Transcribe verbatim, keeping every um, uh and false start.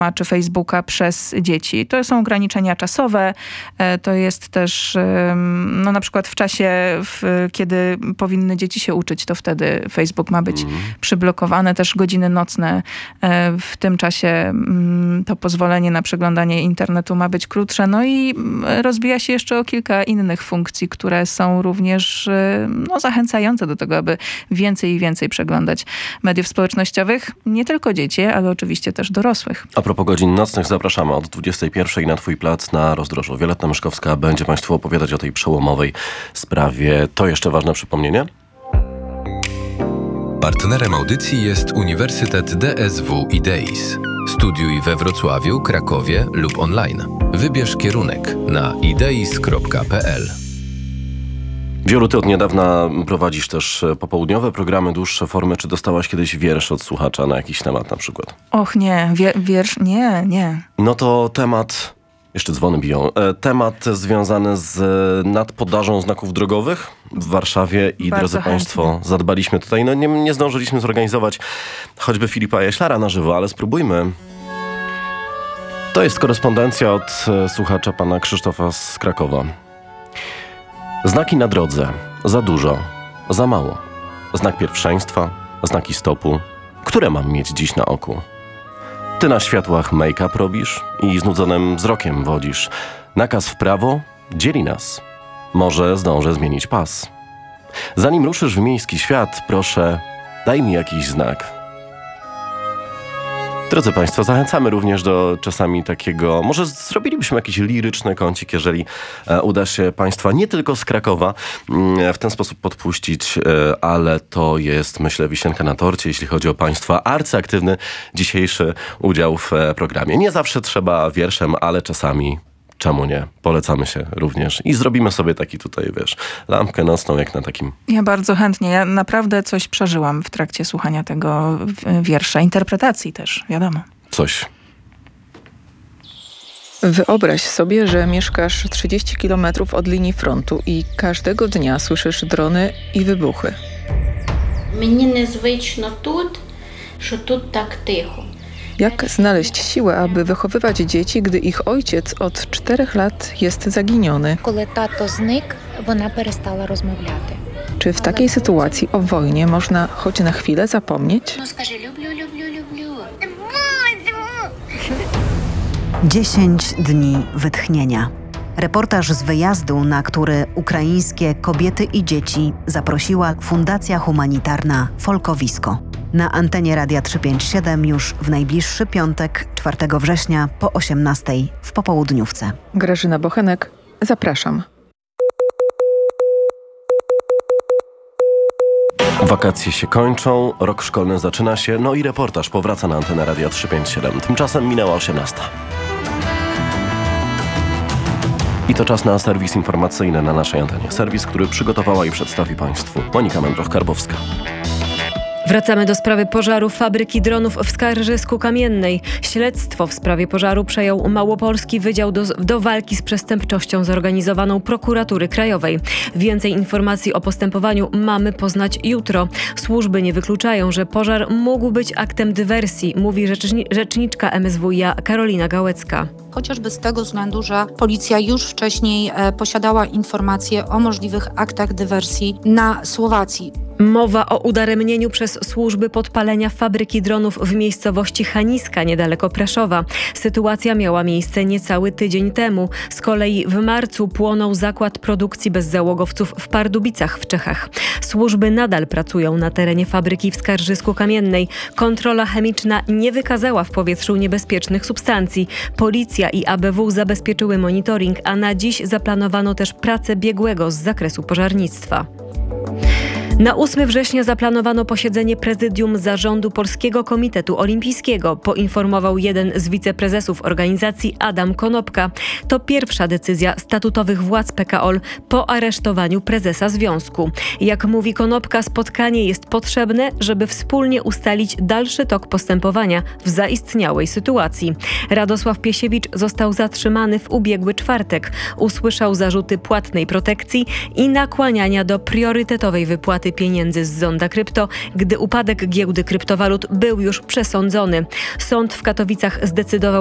czy Facebooka przez dzieci. To są ograniczenia czasowe, to jest też no, na przykład w czasie, w, kiedy powinny dzieci się uczyć, to wtedy Facebook ma być mm. przyblokowany. Też godziny nocne, w tym czasie to pozwolenie na przeglądanie internetu ma być krótsze. No i rozwija się jeszcze o kilka innych funkcji, które są również no, zachęcające do tego, aby więcej i więcej przeglądać mediów społecznościowych. Nie tylko dzieci, ale oczywiście też dorosłych. A propos godzin nocnych, zapraszamy od dwudziestej pierwszej na Twój plac na Rozdrożu. Wioletta Myszkowska będzie Państwu opowiadać o tej przełomowej sprawie. To jeszcze ważne przypomnienie? Partnerem audycji jest Uniwersytet D S W IDEIS. Studiuj we Wrocławiu, Krakowie lub online. Wybierz kierunek na ideis kropka p l. Wiolu, ty od niedawna prowadzisz też popołudniowe programy, dłuższe formy. Czy dostałaś kiedyś wiersz od słuchacza na jakiś temat na przykład? Och nie, Wie- wiersz nie, nie. No to temat, jeszcze dzwony biją, e, temat związany z nadpodażą znaków drogowych w Warszawie i Bardzo drodzy chętnie. Państwo, zadbaliśmy tutaj, no nie, nie zdążyliśmy zorganizować choćby Filipa Jaślara na żywo, ale spróbujmy. To jest korespondencja od e, słuchacza pana Krzysztofa z Krakowa. Znaki na drodze. Za dużo. Za mało. Znak pierwszeństwa. Znaki stopu. Które mam mieć dziś na oku? Ty na światłach make-up robisz i znudzonym wzrokiem wodzisz. Nakaz w prawo dzieli nas. Może zdążę zmienić pas. Zanim ruszysz w miejski świat, proszę, daj mi jakiś znak. Drodzy Państwo, zachęcamy również do czasami takiego, może zrobilibyśmy jakiś liryczny kącik, jeżeli e, uda się Państwa nie tylko z Krakowa mm, w ten sposób podpuścić, e, ale to jest, myślę, wisienka na torcie, jeśli chodzi o Państwa arcyaktywny dzisiejszy udział w e, programie. Nie zawsze trzeba wierszem, ale czasami, czemu nie? Polecamy się również i zrobimy sobie taki tutaj, wiesz, lampkę nocną, jak na takim... Ja bardzo chętnie. Ja naprawdę coś przeżyłam w trakcie słuchania tego wiersza. Interpretacji też, wiadomo. Coś. Wyobraź sobie, że mieszkasz trzydzieści kilometrów od linii frontu i każdego dnia słyszysz drony i wybuchy. Мені незвично тут, що тут так тихо. Jak znaleźć siłę, aby wychowywać dzieci, gdy ich ojciec od czterech lat jest zaginiony? Коли тато зник, вона перестала розмовляти. Czy w takiej sytuacji o wojnie można choć na chwilę zapomnieć? Ну скажи, люблю, люблю, люблю. dziesięć dni wytchnienia. Reportaż z wyjazdu, na który ukraińskie kobiety i dzieci zaprosiła Fundacja Humanitarna Folkowisko. Na antenie Radia trzysta pięćdziesiąt siedem już w najbliższy piątek, czwartego września po osiemnastej w popołudniówce. Grażyna Bochenek, zapraszam. Wakacje się kończą, rok szkolny zaczyna się, no i reportaż powraca na antenę Radia trzysta pięćdziesiąt siedem. Tymczasem minęła osiemnasta. I to czas na serwis informacyjny na naszej antenie. Serwis, który przygotowała i przedstawi Państwu Monika Mędroch-Karbowska. Wracamy do sprawy pożaru fabryki dronów w Skarżysku-Kamiennej. Śledztwo w sprawie pożaru przejął Małopolski Wydział do, do Walki z Przestępczością zorganizowaną Prokuratury Krajowej. Więcej informacji o postępowaniu mamy poznać jutro. Służby nie wykluczają, że pożar mógł być aktem dywersji, mówi rzeczni, rzeczniczka M S W iA Karolina Gałecka. Chociażby z tego względu, że policja już wcześniej e, posiadała informacje o możliwych aktach dywersji na Słowacji. Mowa o udaremnieniu przez służby podpalenia fabryki dronów w miejscowości Chaniska, niedaleko Preszowa. Sytuacja miała miejsce niecały tydzień temu. Z kolei w marcu płonął zakład produkcji bezzałogowców w Pardubicach w Czechach. Służby nadal pracują na terenie fabryki w Skarżysku-Kamiennej. Kontrola chemiczna nie wykazała w powietrzu niebezpiecznych substancji. Policja i A B W zabezpieczyły monitoring, a na dziś zaplanowano też pracę biegłego z zakresu pożarnictwa. Na ósmego września zaplanowano posiedzenie prezydium zarządu Polskiego Komitetu Olimpijskiego, poinformował jeden z wiceprezesów organizacji Adam Konopka. To pierwsza decyzja statutowych władz P K O L po aresztowaniu prezesa związku. Jak mówi Konopka, spotkanie jest potrzebne, żeby wspólnie ustalić dalszy tok postępowania w zaistniałej sytuacji. Radosław Piesiewicz został zatrzymany w ubiegły czwartek. Usłyszał zarzuty płatnej protekcji i nakłaniania do priorytetowej wypłaty wypłaty pieniędzy z Zonda Krypto, gdy upadek giełdy kryptowalut był już przesądzony. Sąd w Katowicach zdecydował